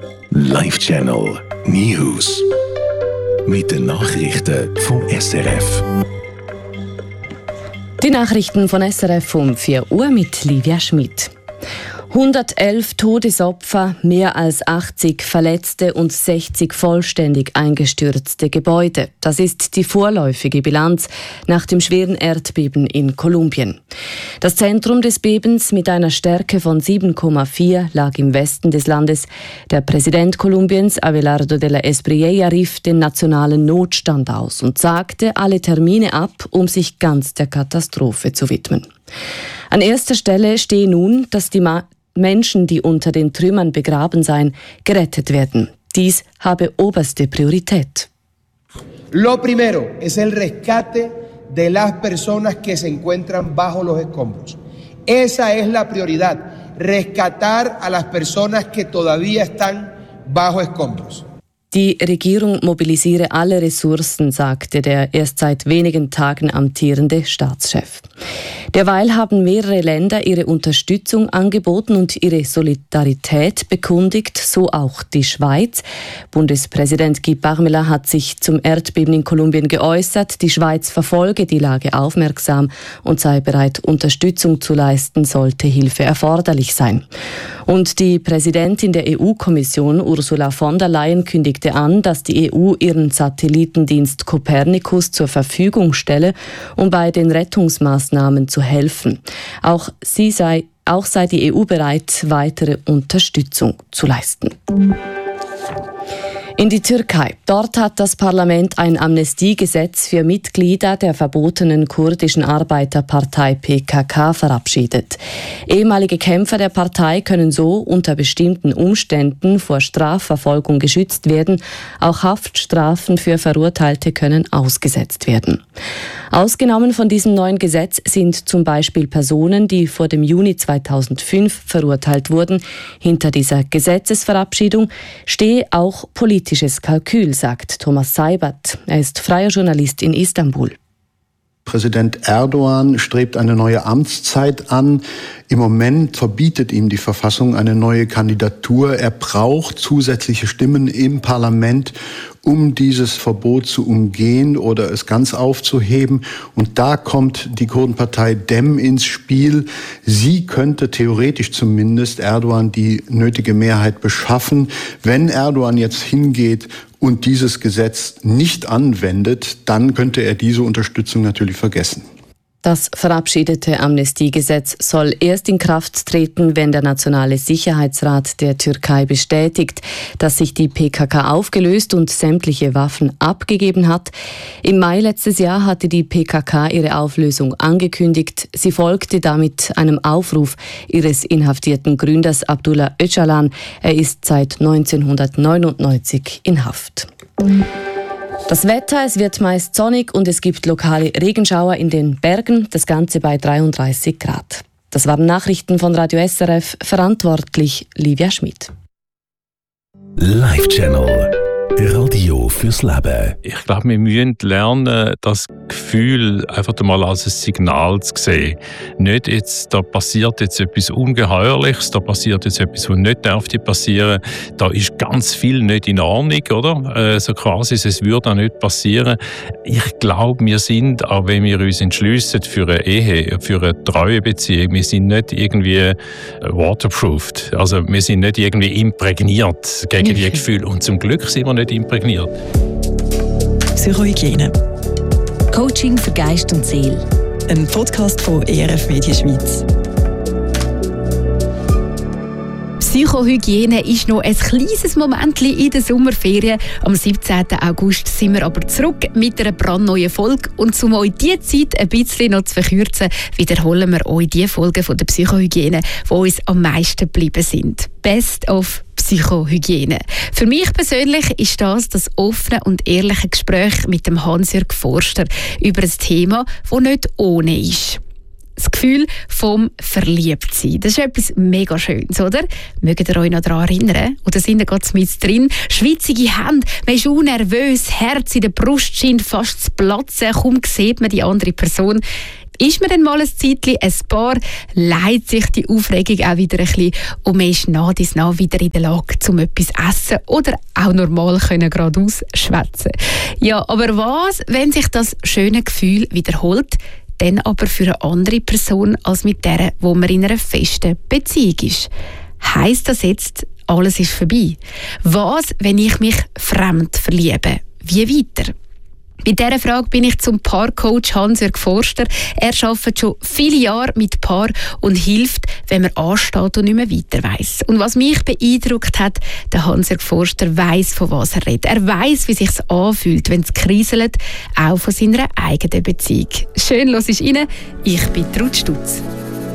Live Channel News. Mit den Nachrichten von SRF. Die Nachrichten von SRF um 4 Uhr mit Livia Schmidt. 111 Todesopfer, mehr als 80 Verletzte und 60 vollständig eingestürzte Gebäude. Das ist die vorläufige Bilanz nach dem schweren Erdbeben in Kolumbien. Das Zentrum des Bebens mit einer Stärke von 7,4 lag im Westen des Landes. Der Präsident Kolumbiens, Abelardo de la Espriella, rief den nationalen Notstand aus und sagte alle Termine ab, um sich ganz der Katastrophe zu widmen. An erster Stelle stehe nun, dass die Menschen, die unter den Trümmern begraben seien, gerettet werden. Dies habe oberste Priorität. Lo primero es el rescate de las personas que se encuentran bajo los escombros. Esa es la prioridad, rescatar a las personas que todavía están bajo escombros. Die Regierung mobilisiere alle Ressourcen, sagte der erst seit wenigen Tagen amtierende Staatschef. Derweil haben mehrere Länder ihre Unterstützung angeboten und ihre Solidarität bekundigt, so auch die Schweiz. Bundespräsident Guy Parmelin hat sich zum Erdbeben in Kolumbien geäußert. Die Schweiz verfolge die Lage aufmerksam und sei bereit, Unterstützung zu leisten, sollte Hilfe erforderlich sein. Und die Präsidentin der EU-Kommission, Ursula von der Leyen, kündigte an, dass die EU ihren Satellitendienst Copernicus zur Verfügung stelle, um bei den Rettungsmaßnahmen zu helfen. Auch sei die EU bereit, weitere Unterstützung zu leisten. In die Türkei. Dort hat das Parlament ein Amnestiegesetz für Mitglieder der verbotenen kurdischen Arbeiterpartei PKK verabschiedet. Ehemalige Kämpfer der Partei können so unter bestimmten Umständen vor Strafverfolgung geschützt werden. Auch Haftstrafen für Verurteilte können ausgesetzt werden. Ausgenommen von diesem neuen Gesetz sind zum Beispiel Personen, die vor dem Juni 2005 verurteilt wurden. Hinter dieser Gesetzesverabschiedung stehe auch politisches Kalkül, sagt Thomas Seibert. Er ist freier Journalist in Istanbul. Präsident Erdogan strebt eine neue Amtszeit an. Im Moment verbietet ihm die Verfassung eine neue Kandidatur. Er braucht zusätzliche Stimmen im Parlament, um dieses Verbot zu umgehen oder es ganz aufzuheben. Und da kommt die Kurdenpartei DEM ins Spiel. Sie könnte theoretisch zumindest Erdogan die nötige Mehrheit beschaffen. Wenn Erdogan jetzt hingeht und dieses Gesetz nicht anwendet, dann könnte er diese Unterstützung natürlich vergessen. Das verabschiedete Amnestiegesetz soll erst in Kraft treten, wenn der Nationale Sicherheitsrat der Türkei bestätigt, dass sich die PKK aufgelöst und sämtliche Waffen abgegeben hat. Im Mai letztes Jahr hatte die PKK ihre Auflösung angekündigt. Sie folgte damit einem Aufruf ihres inhaftierten Gründers Abdullah Öcalan. Er ist seit 1999 in Haft. Das Wetter, es wird meist sonnig und es gibt lokale Regenschauer in den Bergen, das Ganze bei 33 Grad. Das waren Nachrichten von Radio SRF, verantwortlich Livia Schmidt. Live Channel. Radio fürs Leben. Ich glaube, wir müssen lernen, das Gefühl einfach einmal als ein Signal zu sehen. Nicht jetzt, da passiert jetzt etwas Ungeheuerliches, da passiert jetzt etwas, was nicht passieren darf. Da ist ganz viel nicht in Ordnung, oder? So quasi, es würde auch nicht passieren. Ich glaube, wir sind, auch wenn wir uns entschliessen für eine Ehe, für eine treue Beziehung, wir sind nicht irgendwie waterproofed. Also wir sind nicht irgendwie imprägniert gegen die Gefühle. Und zum Glück sind wir nicht imprägniert. Psychohygiene. Coaching für Geist und Seele. Ein Podcast von ERF Media Schweiz. Psychohygiene ist noch ein kleines Momentchen in der Sommerferien. Am 17. August sind wir aber zurück mit einer brandneuen Folge. Und um euch diese Zeit ein bisschen noch zu verkürzen, wiederholen wir euch die Folgen von der Psychohygiene, die uns am meisten geblieben sind. Best of Psychohygiene. Für mich persönlich ist das offene und ehrliche Gespräch mit dem Hans-Jörg Forster über ein Thema, das nicht ohne ist. Das Gefühl vom Verliebtsein. Das ist etwas mega Schönes, oder? Mögt ihr euch noch daran erinnern? Oder sind ihr gerade mit drin? Schwitzige Hände, man ist unnervös, Herz in der Brust scheint fast zu platzen, kaum sieht man die andere Person. Ist man dann mal ein Zeitchen ein Paar, leitet sich die Aufregung auch wieder ein bisschen und man ist nach wieder in der Lage, um etwas zu essen oder auch normal geradeaus schwätzen. Ja, aber was, wenn sich das schöne Gefühl wiederholt, dann aber für eine andere Person als mit der, wo man in einer festen Beziehung ist? Heisst das jetzt, alles ist vorbei? Was, wenn ich mich fremd verliebe? Wie weiter? Bei dieser Frage bin ich zum Paarcoach Hans-Jörg Forster. Er arbeitet schon viele Jahre mit Paaren und hilft, wenn man ansteht und nicht mehr weiter weiss. Und was mich beeindruckt hat, der Hans-Jörg Forster weiss, von was er redet. Er weiss, wie es sich anfühlt, wenn es kriselt, auch von seiner eigenen Beziehung. Schön, hörst du rein. Ich bin Ruth Stutz.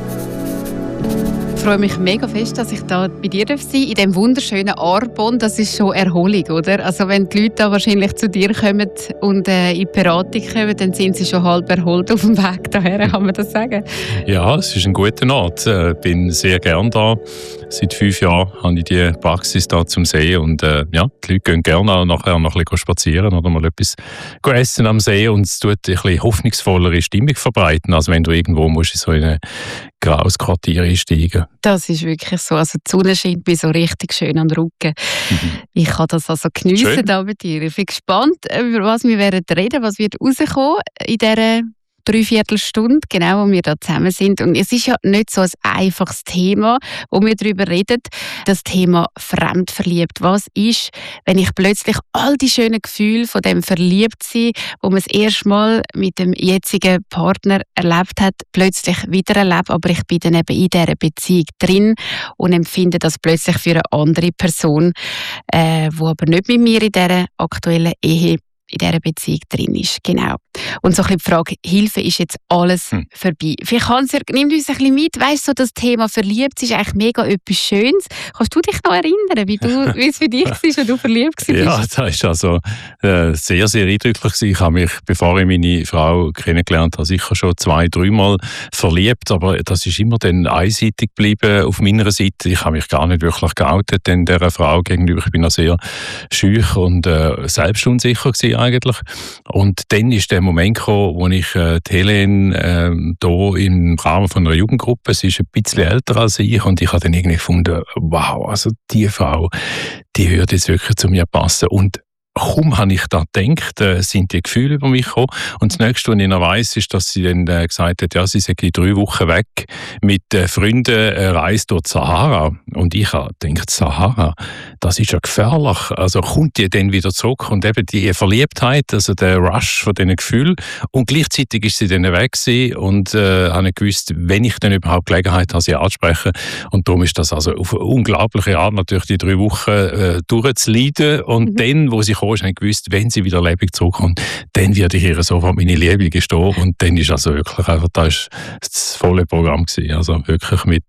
Ich freue mich mega fest, dass ich da bei dir sein darf, in diesem wunderschönen Arbon. Das ist schon Erholung, oder? Also wenn die Leute da wahrscheinlich zu dir kommen und in die Beratung kommen, dann sind sie schon halb erholt auf dem Weg daher, kann man das sagen? Ja, es ist ein guter Ort. Ich bin sehr gerne da. Seit 5 Jahren habe ich die Praxis da zum See und die Leute gehen gerne auch nachher noch ein bisschen spazieren oder mal etwas essen am See und es tut ein bisschen hoffnungsvollere Stimmung verbreiten, als wenn du irgendwo musst in so ein graues Quartier einsteigen. Das ist wirklich so. Also die Sonne scheint mir so richtig schön an den Rücken. Ich kann das also geniessen da bei dir. Ich bin gespannt, über was wir reden werden, was wird rauskommen in dieser 3/4 Stunde, genau, wo wir da zusammen sind. Und es ist ja nicht so ein einfaches Thema, wo wir darüber reden. Das Thema fremdverliebt. Was ist, wenn ich plötzlich all die schönen Gefühle von dem Verliebtsein, wo man das erste Mal mit dem jetzigen Partner erlebt hat, plötzlich wieder erlebe, aber ich bin dann eben in dieser Beziehung drin und empfinde das plötzlich für eine andere Person, die aber nicht mit mir in dieser aktuellen Ehe in dieser Beziehung drin ist. Genau. Und so ein bisschen die Frage, Hilfe, ist jetzt alles vorbei? Vielleicht nimm uns ein bisschen mit, weißt du, so das Thema verliebt ist eigentlich mega etwas Schönes. Kannst du dich noch erinnern, wie es für dich war, als du verliebt warst? Ja, das war also sehr, sehr eindrücklich. Ich habe mich, bevor ich meine Frau kennengelernt habe, sicher schon 2-3 Mal verliebt, aber das ist immer dann einseitig geblieben auf meiner Seite. Ich habe mich gar nicht wirklich geoutet dieser Frau gegenüber. Ich bin noch sehr schüch und selbstunsicher gewesen eigentlich. Und dann ist der Moment gekommen, wo ich die Helene hier im Rahmen von einer Jugendgruppe, sie ist ein bisschen älter als ich, und ich habe dann irgendwie gefunden, wow, also die Frau, die würde jetzt wirklich zu mir passen. Und kaum habe ich da gedacht, sind die Gefühle über mich gekommen. Und das Nächste, was ich noch weiss, ist, dass sie dann gesagt hat, ja, sie sei 3 Wochen weg mit Freunden, Reise durch die Sahara. Und ich habe gedacht, Sahara, das ist ja gefährlich. Also kommt die dann wieder zurück? Und eben die Verliebtheit, also der Rush von diesen Gefühlen. Und gleichzeitig ist sie dann weg gewesen und habe nicht gewusst, wenn ich dann überhaupt Gelegenheit habe, sie anzusprechen. Und darum ist das also auf eine unglaubliche Art natürlich die 3 Wochen durchzuleiden. Und dann, wo sie habe ich gewusst, wenn sie wieder lebendig zurückkommt, dann werde ich ihr sofort meine Liebe gestehen. Und dann ist also wirklich einfach, das volle Programm gewesen. Also wirklich mit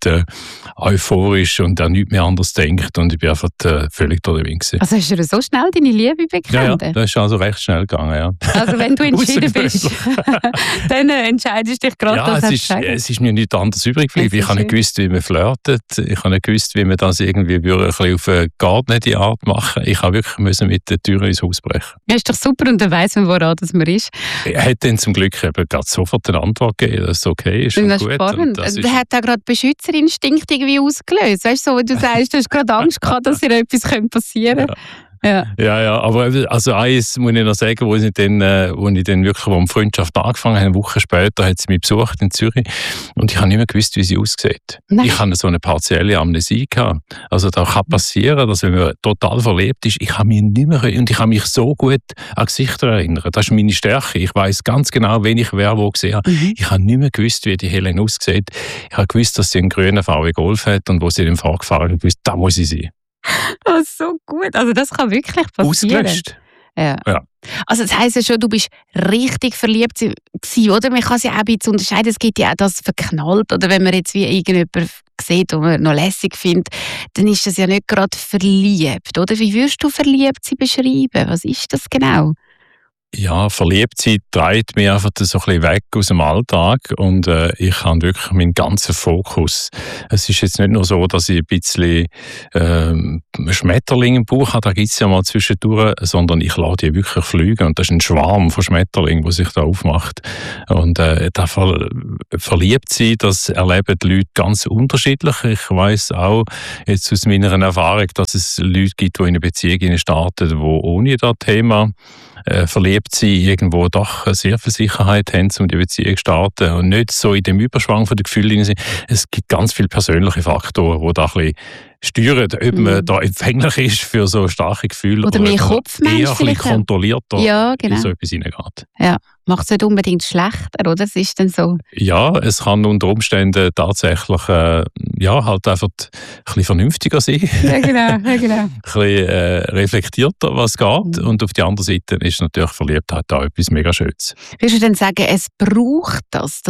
euphorisch und an nichts mehr anderes denkt. Und ich bin einfach völlig da drin gewesen. Also hast du so schnell deine Liebe bekannt? Ja, das ist also recht schnell gegangen, ja. Also wenn du entschieden bist, dann entscheidest du dich gerade, ja, es ist mir nichts anderes übrig geblieben. Ich habe nicht gewusst, wie man flirtet. Ich habe nicht gewusst, wie man das irgendwie ein bisschen auf eine geordnete Art machen. Ich habe wirklich müssen mit der Tür ins Haus brechen. Ja, ist doch super, und dann weiss man, woran das man ist. Er hat dann zum Glück eben gerade sofort eine Antwort gegeben, dass es okay ist. Das ist spannend. Er hat auch gerade Beschützerinstinkt irgendwie ausgelöst. Weißt du, so, wie du sagst, du hast gerade Angst gehabt, dass dir etwas passieren könnte. Ja, aber also eins muss ich noch sagen, wo ich dann wirklich, wo die Freundschaft angefangen habe, eine Woche später hat sie mich besucht in Zürich und ich habe nicht mehr gewusst, wie sie aussieht. Nein. Ich hatte so eine partielle Amnesie gehabt. Also da kann passieren, dass wenn man total verlebt ist, ich habe mich nicht mehr, und ich kann mich so gut an Gesichter erinnern. Das ist meine Stärke. Ich weiss ganz genau, wen ich wer wo gesehen habe. Ich habe nicht mehr gewusst, wie die Helene aussieht. Ich habe gewusst, dass sie einen grünen VW Golf hat, und wo sie dann vorgefahren hat, gewusst, da muss ich sein. Oh, so gut. Also das kann wirklich passieren. Ausgelöscht. Ja. Also das heisst ja schon, du bist richtig verliebt gewesen, oder? Man kann es ja auch ein bisschen unterscheiden. Es gibt ja auch das verknallt, oder wenn man jetzt wie irgendjemanden sieht, den man noch lässig findet, dann ist das ja nicht gerade verliebt, oder? Wie würdest du verliebt sein beschreiben? Was ist das genau? Ja, Verliebtheit treibt mich einfach so ein bisschen weg aus dem Alltag, und ich habe wirklich meinen ganzen Fokus. Es ist jetzt nicht nur so, dass ich ein bisschen Schmetterling im Bauch habe, da gibt es ja mal zwischendurch, sondern ich lasse die wirklich fliegen und das ist ein Schwarm von Schmetterlingen, der sich da aufmacht. Und da verliebt sein, das erleben die Leute ganz unterschiedlich. Ich weiss auch jetzt aus meiner Erfahrung, dass es Leute gibt, die in eine Beziehung starten, die ohne das Thema verliebt sein irgendwo doch sehr viel Sicherheit haben, um die Beziehung zu starten und nicht so in dem Überschwang von den Gefühlen sind. Es gibt ganz viele persönliche Faktoren, die da ein bisschen steuern, ob man da empfänglich ist für so starke Gefühle oder mehr Kopfmensch eher ein bisschen kontrollierter genau. in so etwas hineingeht. Ja, macht es nicht unbedingt schlechter, oder? Es ist dann so. Ja, es kann unter Umständen tatsächlich halt einfach ein bisschen vernünftiger sein. Ja, genau. Ein bisschen reflektierter, was geht. Und auf der anderen Seite ist natürlich Verliebtheit auch etwas mega Schönes. Würdest du denn sagen, es braucht das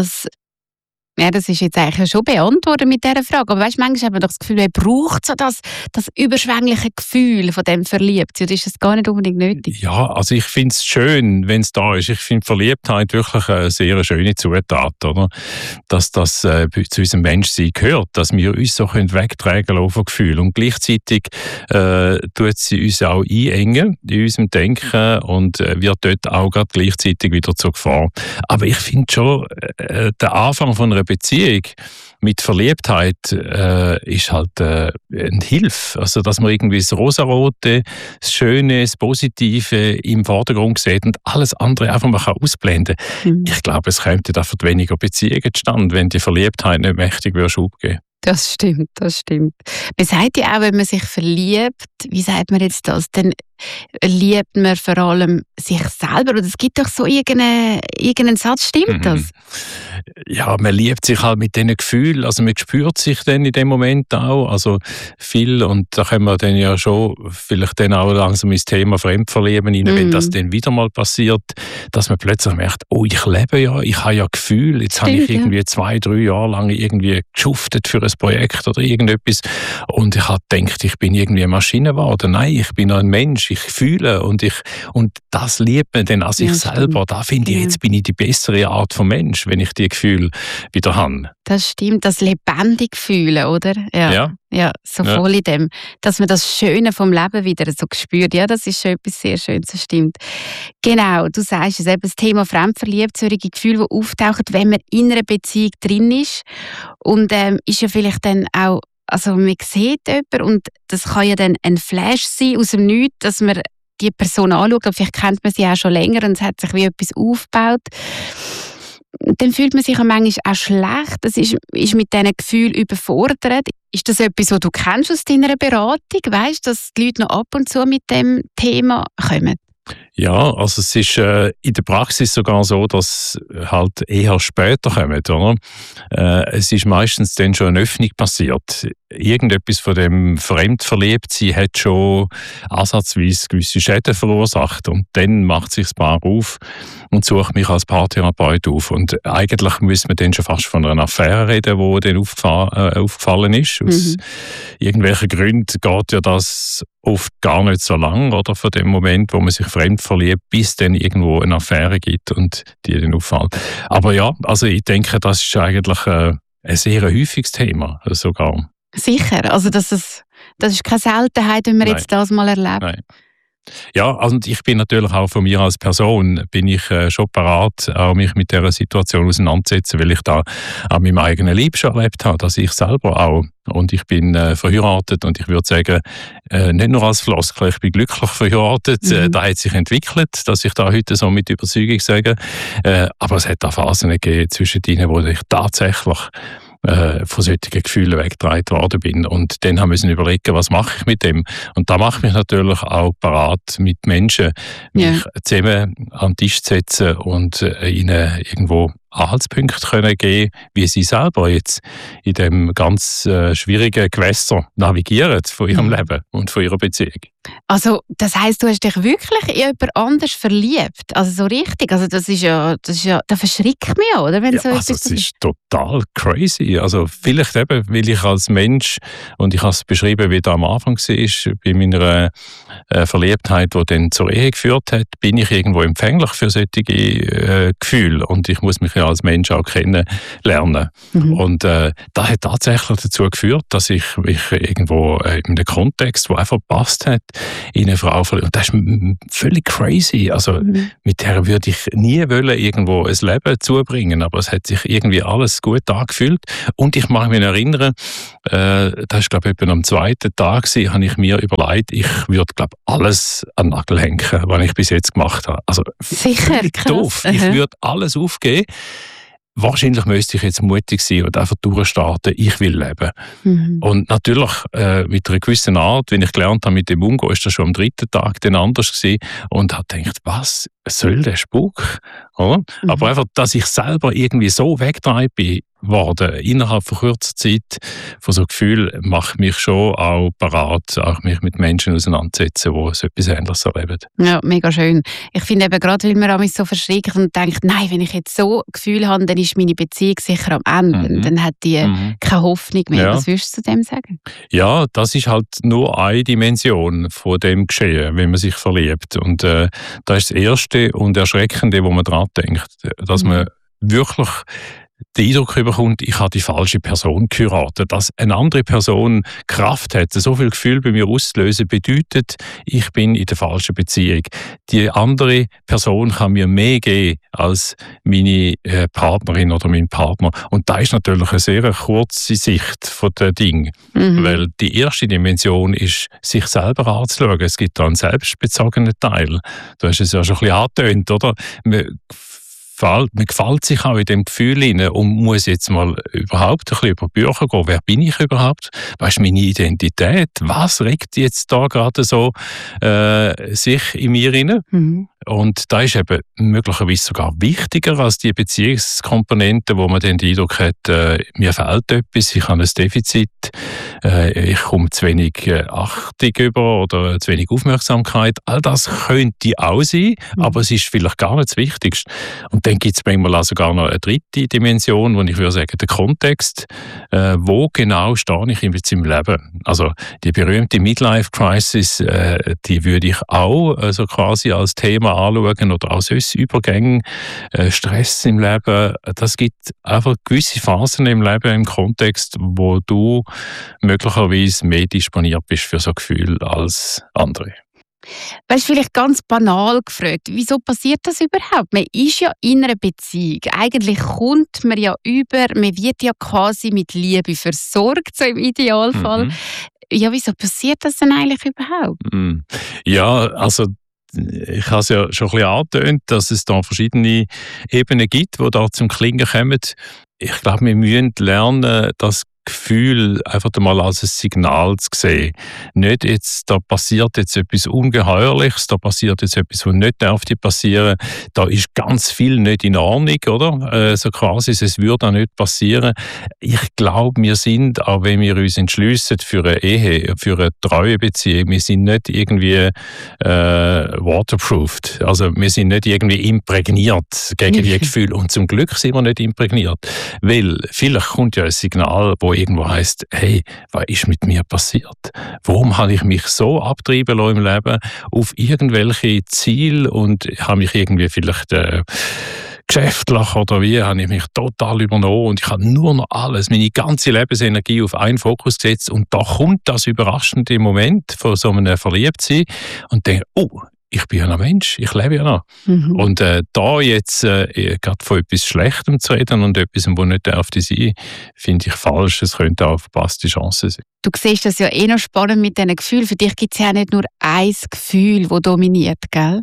ist jetzt eigentlich schon beantwortet mit dieser Frage. Aber weißt, manchmal hat man doch das Gefühl, man braucht so das überschwängliche Gefühl von dem Verliebtsein. Oder ist das gar nicht unbedingt nötig? Ja, also ich finde es schön, wenn es da ist. Ich finde Verliebtheit wirklich eine sehr schöne Zutat, oder? Dass das zu unserem Menschsein gehört, dass wir uns so wegtragen lassen von Gefühlen. Und gleichzeitig tut sie uns auch einengen in unserem Denken und wird dort auch gerade gleichzeitig wieder zur Gefahr. Aber ich finde schon, der Anfang von einer Beziehung mit Verliebtheit ist halt eine Hilfe. Also, dass man irgendwie das Rosarote, das Schöne, das Positive im Vordergrund sieht und alles andere einfach mal ausblenden kann. Ich glaube, es käme dafür weniger Beziehungen zustande, wenn die Verliebtheit nicht mächtig Schub geben. Das stimmt. Man sagt ja auch, wenn man sich verliebt, wie sagt man jetzt das, dann liebt man vor allem sich selber. Oder es gibt doch so irgendeinen Satz, stimmt das? Ja, man liebt sich halt mit diesen Gefühlen, also man spürt sich dann in dem Moment auch, also viel, und da können wir dann ja schon vielleicht dann auch langsam ins Thema Fremdverlieben rein, wenn das dann wieder mal passiert, dass man plötzlich merkt, oh, ich lebe ja, ich habe ja Gefühle, jetzt habe ich irgendwie 2-3 Jahre lang irgendwie geschuftet für ein Projekt oder irgendetwas und ich habe gedacht, ich bin irgendwie eine Maschine geworden. Nein, ich bin ein Mensch, ich fühle und das liebt man dann an sich selber. Da finde ich, jetzt bin ich die bessere Art von Mensch, wenn ich die Gefühle wieder habe. Das stimmt, das lebendig fühlen, oder? Ja, voll in dem, dass man das Schöne vom Leben wieder so spürt. Ja, das ist schon etwas sehr Schönes, das stimmt. Genau, du sagst es eben, das Thema Fremdverliebt, solche Gefühle, die auftauchen, wenn man in einer Beziehung drin ist. Und ist ja vielleicht dann auch, also man sieht jemanden und das kann ja dann ein Flash sein aus dem Nichts, dass man die Person anschaut, aber vielleicht kennt man sie auch schon länger und es hat sich wie etwas aufgebaut. Dann fühlt man sich auch manchmal auch schlecht. Das ist mit diesen Gefühlen überfordert. Ist das etwas, was du kennst aus deiner Beratung? Weißt du, dass die Leute noch ab und zu mit dem Thema kommen? Ja, also es ist in der Praxis sogar so, dass halt eher später kommen, oder? Es ist meistens dann schon eine Öffnung passiert. Irgendetwas von dem Fremdverliebtsein hat schon ansatzweise gewisse Schäden verursacht und dann macht sich das Paar auf und sucht mich als Paartherapeut auf. Und eigentlich müssen wir dann schon fast von einer Affäre reden, die dann aufgefallen ist. Aus irgendwelchen Gründen geht ja das oft gar nicht so lang, oder, von dem Moment, wo man sich fremd verliebt, bis dann irgendwo eine Affäre gibt und die dann auffällt. Aber ja, also ich denke, das ist eigentlich ein sehr häufiges Thema sogar. Sicher, also das ist keine Seltenheit, wenn man jetzt das mal erlebt. Nein. Ja, und ich bin natürlich auch von mir als Person schon bereit, auch mich mit dieser Situation auseinanderzusetzen, weil ich da an meinem eigenen Leben schon erlebt habe, dass ich selber auch. Und ich bin verheiratet und ich würde sagen, nicht nur als Floskel, ich bin glücklich verheiratet. Da hat sich entwickelt, dass ich da heute so mit Überzeugung sage. Aber es hat auch Phasen gegeben zwischen denen, wo ich tatsächlich von solchen Gefühlen weggetragen worden bin. Und dann haben wir überlegen, was mache ich mit dem? Und da mache ich mich natürlich auch bereit, mit Menschen mich zusammen an den Tisch zu setzen und ihnen irgendwo Anhaltspunkte können geben, wie sie selber jetzt in dem ganz schwierigen Gewässer navigieren von ihrem Leben und von ihrer Beziehung. Also das heisst, du hast dich wirklich in jemand anders verliebt? Also so richtig? Also das ist ja, da verschrickt mich ja, oder? Wenn Ja, so also es ist total crazy. Also vielleicht eben, weil ich als Mensch, und ich habe es beschrieben, wie das am Anfang war, bei meiner Verliebtheit, die dann zur Ehe geführt hat, bin ich irgendwo empfänglich für solche Gefühle und ich muss mich ja als Mensch auch kennenlernen. Und das hat tatsächlich dazu geführt, dass ich mich irgendwo in einem Kontext, der einfach gepasst hat, in eine Frau verliebt. Und das ist völlig crazy. Also mit der würde ich nie wollen, irgendwo ein Leben zubringen, aber es hat sich irgendwie alles gut angefühlt. Und ich mag mich erinnern, das war glaube ich etwa am zweiten Tag, habe ich mir überlegt, ich würde glaube alles an den Nagel hängen, was ich bis jetzt gemacht habe. Also sicher, doof. Ich würde alles aufgeben. Wahrscheinlich müsste ich jetzt mutig sein und einfach durchstarten, ich will leben. Und natürlich mit einer gewissen Art, wenn ich gelernt habe mit dem Umgehen, ist das schon am dritten Tag dann anders gewesen und habe gedacht, was soll der Spuk? Oder? Aber einfach, dass ich selber irgendwie so weggetragen bin worden, innerhalb von kurzer Zeit, von so Gefühl, macht mich schon auch bereit, auch mich mit Menschen auseinanderzusetzen, die so etwas Ähnliches erleben. Ja, mega schön. Ich finde eben gerade, weil man mich so verschreckt und denkt, nein, wenn ich jetzt so Gefühl habe, dann ist meine Beziehung sicher am Ende. Dann hat die keine Hoffnung mehr. Ja. Was würdest du zu dem sagen? Ja, das ist halt nur eine Dimension von dem Geschehen, wenn man sich verliebt. Und das ist das Erste und Erschreckende, wo man dran denkt, dass man wirklich den Eindruck bekommt, ich habe die falsche Person geheiratet. Dass eine andere Person Kraft hat, so viel Gefühl bei mir auszulösen, bedeutet, ich bin in der falschen Beziehung. Die andere Person kann mir mehr geben als meine Partnerin oder mein Partner. Und da ist natürlich eine sehr kurze Sicht von den Dingen. Weil die erste Dimension ist, sich selber anzuschauen. Es gibt da einen selbstbezogenen Teil. Du hast es ja schon ein bisschen angetönt, oder? Man gefällt sich auch in dem Gefühl hinein und muss jetzt mal überhaupt ein bisschen über Bücher gehen. Wer bin ich überhaupt? Was ist meine Identität? Was regt jetzt da gerade so sich in mir hinein? Und da ist eben möglicherweise sogar wichtiger als die Beziehungskomponente, wo man dann den Eindruck hat, mir fehlt etwas, ich habe ein Defizit, ich komme zu wenig Achtung über oder zu wenig Aufmerksamkeit. All das könnte auch sein, aber es ist vielleicht gar nicht das Wichtigste. Und dann gibt es manchmal auch sogar noch eine dritte Dimension, wo ich würde sagen, der Kontext, wo genau stehe ich jetzt im Leben. Also die berühmte Midlife-Crisis, die würde ich auch also quasi als Thema anschauen oder auch sonst Übergänge, Stress im Leben. Das gibt einfach gewisse Phasen im Leben, im Kontext, wo du möglicherweise mehr disponiert bist für so Gefühle als andere. Weißt du, vielleicht ganz banal gefragt, wieso passiert das überhaupt? Man ist ja in einer Beziehung. Eigentlich kommt man ja über, man wird ja quasi mit Liebe versorgt, so im Idealfall. Ja, wieso passiert das denn eigentlich überhaupt? Ja, also ich habe es ja schon ein bisschen angetönt, dass es da verschiedene Ebenen gibt, die da zum Klingen kommen. Ich glaube, wir müssen lernen, das Gefühl einfach einmal als ein Signal zu sehen. Nicht jetzt, da passiert jetzt etwas Ungeheuerliches, da passiert jetzt etwas, was nicht dürfte passieren. Da ist ganz viel nicht in Ordnung, oder? So quasi, es würde auch nicht passieren. Ich glaube, wir sind, auch wenn wir uns entschliessen für eine Ehe, für eine treue Beziehung, wir sind nicht irgendwie waterproofed. Also wir sind nicht irgendwie imprägniert gegen die Gefühle. Und zum Glück sind wir nicht imprägniert. Weil vielleicht kommt ja ein Signal, wo irgendwo heisst, hey, was ist mit mir passiert? Warum habe ich mich so abtreiben lassen im Leben auf irgendwelche Ziele und habe mich irgendwie vielleicht geschäftlich oder wie, habe ich mich total übernommen und ich habe nur noch alles, meine ganze Lebensenergie auf einen Fokus gesetzt und da kommt das überraschende Moment von so einem Verliebtsein und denke, oh, ich bin ja noch Mensch, ich lebe ja noch. Und da jetzt gerade von etwas Schlechtem zu reden und etwas, was nicht dürfte sein, finde ich falsch. Es könnte auch eine verpasste Chance sein. Du siehst das ja noch spannend mit diesen Gefühlen. Für dich gibt es ja nicht nur ein Gefühl, das dominiert, gell?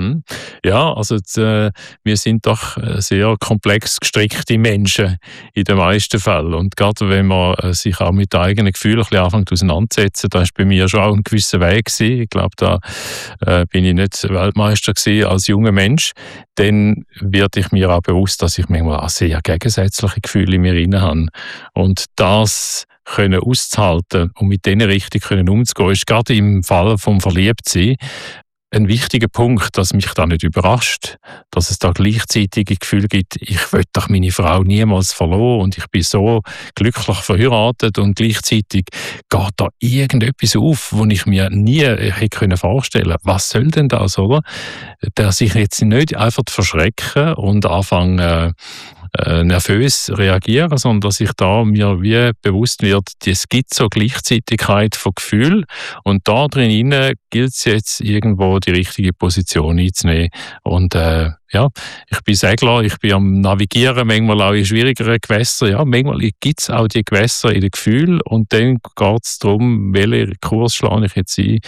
Ja, also wir sind doch sehr komplex gestrickte Menschen in den meisten Fällen. Und gerade wenn man sich auch mit eigenen Gefühlen ein bisschen anfängt auseinanderzusetzen, da ist bei mir schon auch ein gewisser Weg gewesen. Ich glaube, da bin ich nicht Weltmeister gewesen als junger Mensch. Dann werde ich mir auch bewusst, dass ich manchmal auch sehr gegensätzliche Gefühle in mir drin habe. Und das können auszuhalten und mit denen richtig umzugehen, ist gerade im Fall vom Verliebtsein ein wichtiger Punkt, dass mich da nicht überrascht, dass es da gleichzeitige Gefühle gibt, ich will doch meine Frau niemals verloren und ich bin so glücklich verheiratet und gleichzeitig geht da irgendetwas auf, wo ich mir nie hätte vorstellen können. Was soll denn das, oder? Dass ich jetzt nicht einfach verschrecken und anfangen nervös reagieren, sondern dass ich da mir wie bewusst wird, es gibt so Gleichzeitigkeit von Gefühl und da drin gilt es jetzt irgendwo die richtige Position einzunehmen und ich bin Segler, ich bin am Navigieren, manchmal auch in schwierigeren Gewässern. Ja, manchmal gibt es auch die Gewässer in den Gefühlen und dann geht es darum, welchen Kurs schlage ich jetzt ein